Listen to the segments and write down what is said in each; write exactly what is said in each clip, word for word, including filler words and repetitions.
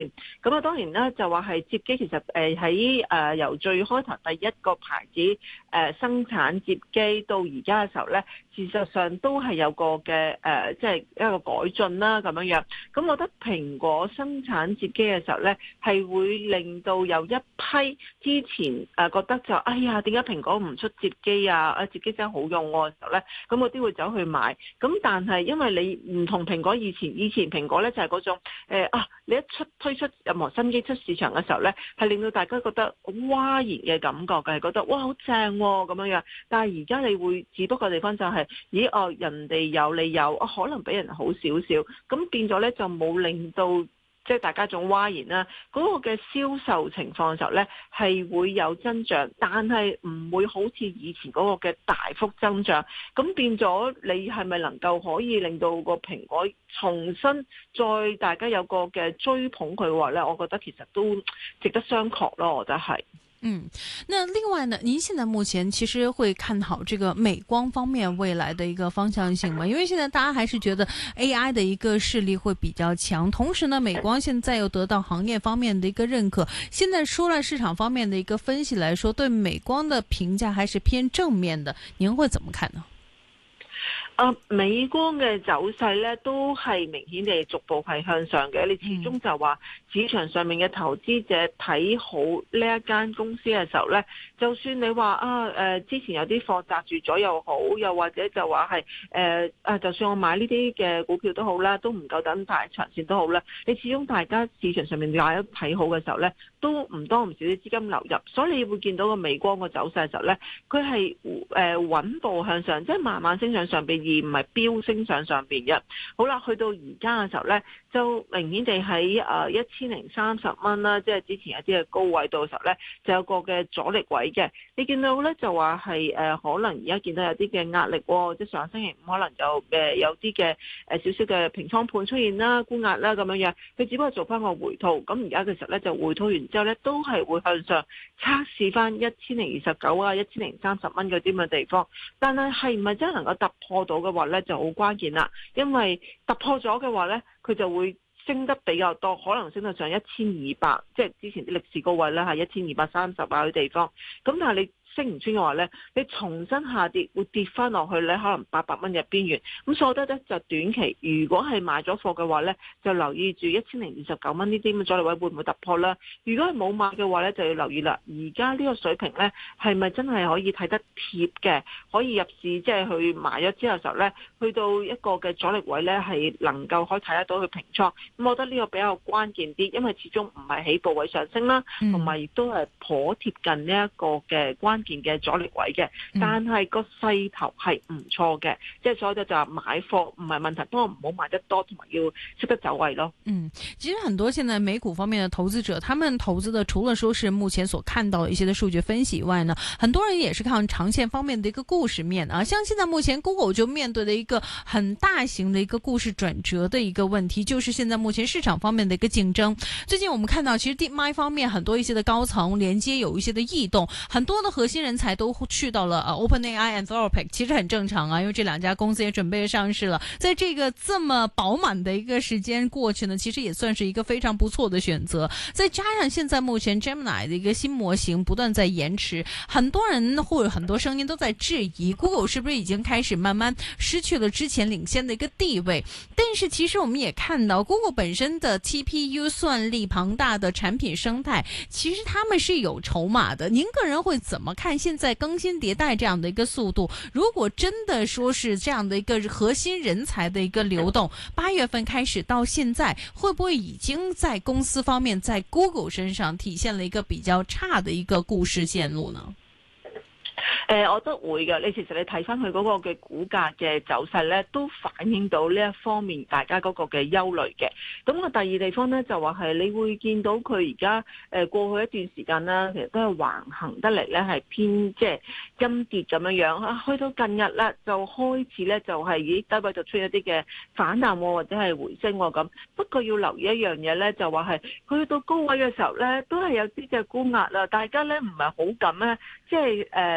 咁啊，當然啦，就話係摺機其實誒喺誒由最開頭第一個牌子誒、呃、生產摺機到而家嘅時候咧，事實上都係有個嘅誒，即係一個改進啦咁樣樣。咁我覺得蘋果生產摺機嘅時候咧，係會令到有一批之前誒、呃、覺得就哎呀點解蘋果唔出摺機啊？啊摺機真係好用喎嘅時候咧，咁我啲會走去買。咁但係因為你唔同蘋果以前，以前蘋果咧就係、是、嗰種、呃、啊，你一出推出任何新機出市場嘅時候咧，係令到大家覺得嘩然嘅感覺嘅，係覺得哇好正喎咁樣樣。但係而家你會只不過地方就係、是，咦哦人哋有你有，哦可能比人好少少，咁變咗咧就冇令到即係大家種嘩然啦。嗰、那個嘅銷售情況嘅時候咧係會有增長，但係唔會好似以前嗰個嘅大幅增長。咁變咗你係咪能夠可以令到個蘋果重新再大家有個嘅追捧佢嘅話咧，我覺得其實都值得商榷咯，我覺得係。 嗯，那另外呢，您現在目前其實會看好這個美光方面未來的一個方向性嗎？因為現在大家還是覺得 A I 的一個勢力會比較強，同時呢，美光現在又得到行業方面的一個認可。現在說了市場方面的一個分析來說，對美光的評價還是偏正面的，您會怎麼看呢？ 啊，美光嘅走勢咧都係明顯地逐步係向上嘅。你始終就話市場上面嘅投資者睇好呢一間公司嘅時候咧，就算你話啊誒、呃、之前有啲貨擲住咗又好，又或者就話係誒啊，就算我買呢啲嘅股票都好啦，都唔夠等大長線都好啦。你始終大家市場上面大家睇好嘅時候咧，都唔多唔少啲資金流入，所以你會見到個美光個走勢嘅時候咧，佢係誒穩步向上，即係慢慢升上上邊，而唔係飆升上上邊嘅。好啦，去到而家嘅時候咧，就明顯地喺誒一千零三十蚊啦，即係之前有啲嘅高位度嘅時候咧，就有個嘅阻力位嘅。你見到咧就話係誒可能而家見到有啲嘅壓力喎，即係上星期五可能就誒有啲嘅誒少少嘅平倉盤出現啦、沽壓啦咁樣樣，佢只不過做翻個回吐。咁而家嘅時候咧就回吐完之後咧，都係會向上測試翻一千零二十九啊、一千零三十蚊嗰啲咁嘅地方。但係係唔係真係能夠突破到嘅話咧，就好關鍵啦。因為突破咗嘅話咧，佢就會升得比較多，可能升到上一千二百，即係之前啲歷史高位咧係一千二百三十啊啲地方。咁但係你升唔穿嘅話咧，你重新下跌會跌翻落去咧，可能八百蚊嘅邊緣。咁所以我覺得咧就短期，如果係買咗貨嘅話咧，就留意住一千零二十九蚊呢啲咁嘅阻力位會唔會突破啦？如果係冇買嘅話咧，就要留意啦。而家呢個水平咧係咪真係可以睇得貼嘅？可以入市即係去買咗之後嘅時候咧，去到一個嘅阻力位咧係能夠可以睇得到去平倉。咁我覺得呢個比較關鍵啲，因為始終唔係起步位上升啦，同埋亦都係頗貼近呢一個嘅關件嘅阻力位嘅，但係個勢頭係唔錯嘅，即係所以就就話買貨唔係問題，不過唔好買得多，同埋要識得走位咯。 嗯，其實很多現在美股方面的投資者，他們投資的除了說是目前所看到的一些的數據分析以外呢，很多人也是看長線方面的一個故事面啊。像現在目前 Google 就面對的一個很大型的一個故事轉折的一個問題，就是現在目前市場方面的一個競爭。最近我們看到，其實 DeepMind 方面很多一些的高層連接有一些的異動，很多的核心人才都去到了呃 OpenAI、Anthropic， 其實很正常啊，因為這兩家公司也準備上市了。在這個這麼飽滿的一個時間過去呢，其實也算是一個非常不錯的選擇。再加上現在目前 Gemini 的一個新模型不斷在延遲，很多人或者很多聲音都在質疑 Google 是不是已經開始慢慢失去了之前領先的一個地位。但是其實我們也看到 Google 本身的 T P U 算力龐大的產品生態，其實他們是有籌碼的。您個人會怎麼看現在更新迭代這樣的一個速度？如果真的說是這樣的一個核心人才的一個流動，八月份開始到現在，會不會已經在公司方面在 Google 身上體現了一個比較差的一個故事線路呢？ 誒、呃，我都會嘅。你其實你睇翻佢嗰個嘅股價嘅走勢咧，都反映到呢一方面大家嗰個嘅憂慮嘅。咁個第二地方咧就話係你會見到佢而家誒過去一段時間啦，其實都係橫行得嚟咧，係偏即係陰跌咁樣樣啊。去到近日咧就開始咧就係咦低位就出現一啲嘅反彈或者係回升咁。不過要留意一樣嘢咧，就話係佢去到高位嘅時候咧，都係有啲嘅沽壓啦。大家咧唔係好敢咧，即係誒大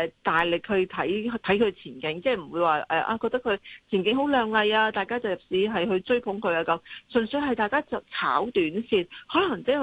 大力去睇睇佢前景，即係唔會話誒啊覺得佢前景好亮麗啊，大家就入市係去追捧佢啊咁，純粹係大家就炒短線，可能即係